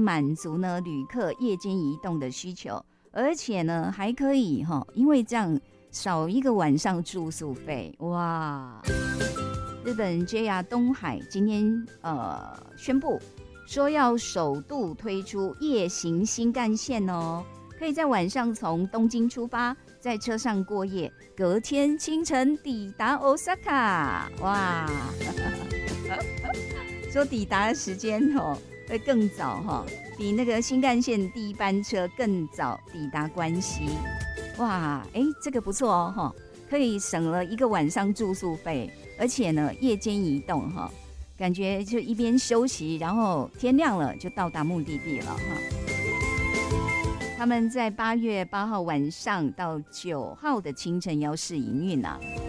满足呢旅客夜间移动的需求，而且呢还可以因为这样少一个晚上住宿费。哇！日本 JR 东海今天宣布说要首度推出夜行新干线哦，可以在晚上从东京出发，在车上过夜，隔天清晨抵达 Osaka。哇！说抵达的时间会更早比那个新干线第一班车更早抵达关西。哇，这个不错哦可以省了一个晚上住宿费，而且呢夜间移动感觉就一边休息，然后天亮了就到达目的地了他们在8月8号晚上到9号的清晨要试营运啊。